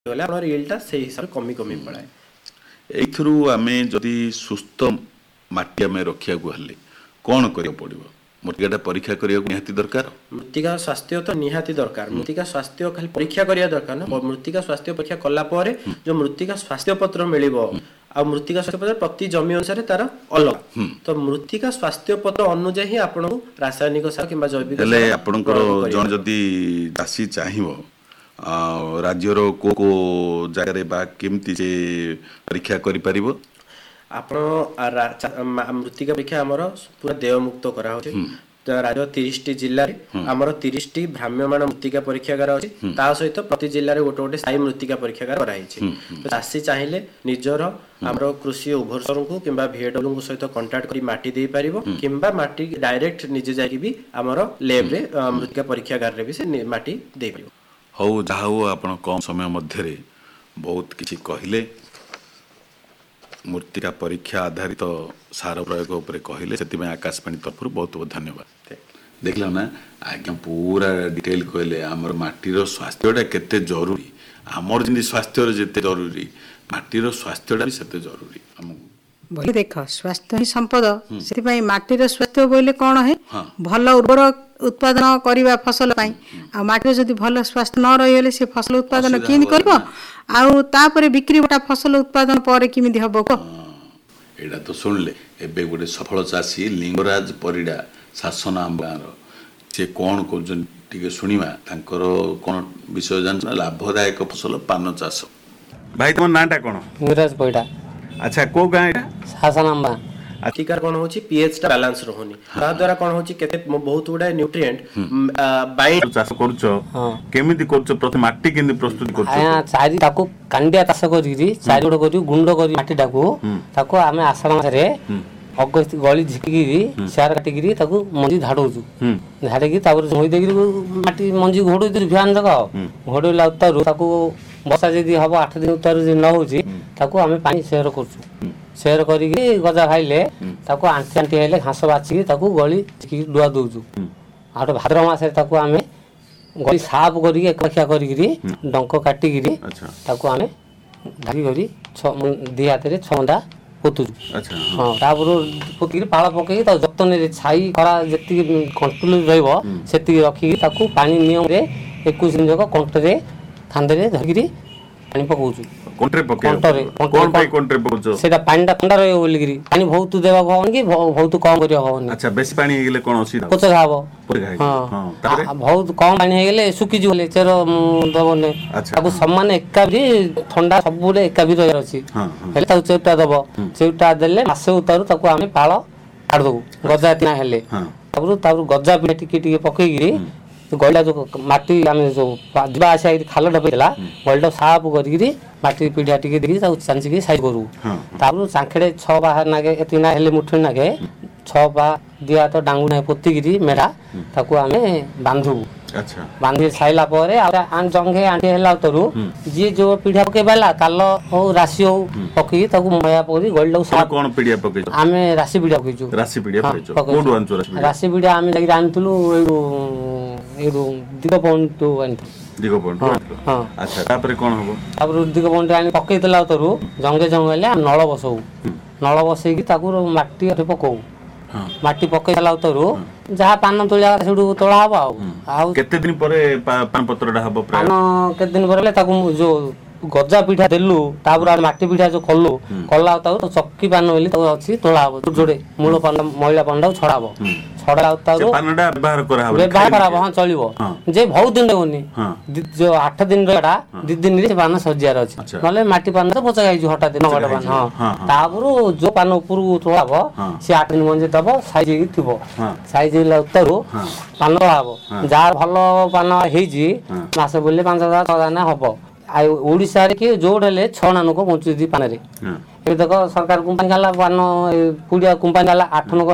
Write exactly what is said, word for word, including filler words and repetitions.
गले आपन रियलटा से हिसाब कमी कमी पड़ाए एथरू आमे जदि सुस्थ माटी आमे रखिया को हले कोन करियो पड़िबो मृत्तिकाटा परीक्षा करिया निहाती दरकार मृत्तिका स्वास्थ्य तो निहाती दरकार मृत्तिका स्वास्थ्य खाली परीक्षा करिया दरकार ना मृत्तिका स्वास्थ्य परीक्षा कला परे जो मृत्तिका स्वास्थ्य पत्र मिलिबो आ मृत्तिका स्वास्थ्य पत्र प्रति जमी अनुसार तार अलग तो मृत्तिका स्वास्थ्य पत्र अनुसार ही आपन रासायनिक सार किबा जैविक सार ले आपनकर जण जदि चासी चाहिबो राज्यर को को जगह रे बा केमती जे परीक्षा करि परिबो आपण मृत्तिका परीक्षा आमर पूरा देय मुक्त करा होछि राज्य तीस टी जिल्ला रे आमर तीस टी भ्राम्यमाण मृत्तिका परीक्षागार अछि ता सहित प्रति जिल्ला रे गोटे गोटे स्थायी मृत्तिका परीक्षागार कराई छि तो चासी चाहिले निजर आमर कृषि उभरसर को किंबा वीएडब्ल्यू को सहित कांटेक्ट करी माटी दे परिबो किंबा माटी डायरेक्ट निजे जाई भी आमर लैब रे मृत्तिका परीक्षागार रे भी से माटी दे परिबो हौ जाहौ आपण कम समय मध्य रे बहुत किछि कहिले मृत्तिका परीक्षा आधारित सार प्रयोग उपर कहले से आकाशवाणी तरफ बहुत बहुत धन्यवाद देखल ना आज्ञा पूरा डिटेल कहले आमर माटीर स्वास्थ्यटा केते जरूरी आमर जिंदी स्वास्थ्य जेते जरूरी माटीर स्वास्थ्यटा भी सेते जरूरी हमको बोले देख स्वास्थ्य ही संपद से माटीर स्वास्थ्य बोले कौन है भल उर्वर उत्पादन करवा फसल पाई आ माटीर जदि भल स्वास्थ्य न रही से फसल उत्पादन किन करबो आउ तापर बिक्री बटा फसल उत्पादन पर किमिदि हबो को एडा तो सुनले एबे गोटे सफल चासी लिंगराज परिडा शासन आंबार से कोन करजन टिके सुनिवा तांकर कोन विषय जान लाभदायक फसल पान चाष भाई तुम नाटा कोन लिंगराज परिडा अच्छा को गां एटा शासन आंबा आथिकार कोन होची पीएच टा बैलेंस रहउनी ता द्वारा कोन होची केते बहुत गुडा न्यूट्रिएंट बाइंड चाष करछो केमिति करछो प्रथम माटी केमिति प्रस्तुत करछो आ चारि ताको कांडिया चाष करिरी चारि गोड करी गुंड करी माटी टाको ताको आमे आषाढ़ मास रे अगस्त गली झिकिरी सार काटिगिरी ताको मंजी झाडौजु झाडेगी तापर होई देगिरी माटी मंजी घोडो दिरी भ्यान जगा घोडो लाउतारु ताको वर्षा जदी हबो आठ दिन उतारु जे न होची ताको आमे पानी शेयर करछु शेयर करिगी गजा खाइले ताको आंटी आंटी हेले घास बाची ताको गली झिकी डुआ दउजु आठ भाद्र मास रे ताको आमे गली साफ करिगी एकखिया करिगी डंको काटिगिरी ताको आमे धागी करी छ दी हाथ रे छंदा पोतु अच्छा हां तापर पोतकी पाळ पकेई ता जतन रे छाई खरा जति कंट्रोल रहइबो सेति रखी ताको पानी नियम रे इक्कीस दिन जको कंटरे थांदरे धगिरी पानी पकोजु कंटरे पके कंटरे कोन पाई कंटरे पकोजो सेटा पानीटा ठंडा रहइबो बोलिगिरी पानी बहुत देबा होवन कि बहुत कम करिया होवन अच्छा बेसी पानी हे गेले कोन असुविधा पोच खाबो हां तारे बहुत कम पानी हे गेले सुकी जुले चेर दबने ताको समान एका भी ठंडा सबुले एका भी रहय अछि हेले ताको चेउटा दबो चेउटा देले मासे उतारु ताको आमे पाळ काढ दउ गजा इतना हेले तापर तापर गजा पे टिके टिके पकेगिरी गळडा जो माटी आमे जो दिबा आशा खालडा पेला गळडा साफ करिगिरी माटी पीढ़ा टिके देखि ताको चांची के साइज करू तापर चांखेडे छ बाहर नागे एतिना हेले मुठे नागे छ बा दिया तो डांगु नै पोतिगिरी मेरा ताको आमे बांधु अच्छा बांधी साइला परे आन जंगे आंटी हेला तरू जे जो पीढ़ा पके बाला काल हो राशि हो पकी ताको मया परी गळडा साफ कोन पीढ़ा पके आमे राशि पीढ़ा पकेजु राशि पीढ़ा पकेजु कोडु आनचो राशि राशि पीढ़ा आमे लागि आनतलु एडु एडु दिगो पॉइंट टू वन दिगो पॉइंट हां अच्छा तापर कोन होबो तापर दिगो पॉइंट आनी पके देला तरू जंगे जंगले नळ बसौ नळ बसै की ताको माटी अठे पकौ हां माटी पके देला तरू जहा पान तोलिया सेडु तोळा हबो आ केते दिन परे पान पत्रडा हबो प्राय पान केते दिन परे ताको जो गजा पीठा देलु तापर माटी पीठा जो कल्लु कल्ला ताको चक्की पान होली ताको अछि तोळा हबो जोडे मूल पान महिला पानडा छडाबो छडा ताको पानडा व्यवहार करा हबो व्यवहार करा हां चलिबो जे बहुत दिन होनी जो आठ दिन रेडा दि दिन रे पान सजियार अछि नले माटी पान तो पचा गाइजु हटा दिन नगड पान हां तापर जो पान ऊपर तोळाबो से आठ दिन मंजे दबो साइज ही थिबो साइज ला उतारो पान हबो जा भलो पान हेजी मासे बोले पाँच हजार छह हजार हबो आ ओडिसा रे के जोडले छना नको पहुंची दी पान रे ए देखो सरकार कंपनी गाला पान पुडिया कंपनी गाला आठ नको